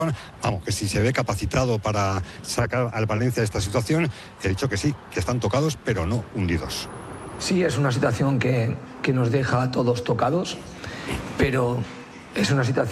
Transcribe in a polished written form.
Vamos, que si se ve capacitado para sacar al Valencia de esta situación, he dicho que sí, que están tocados, pero no hundidos. Sí, es una situación que nos deja a todos tocados, pero es una situación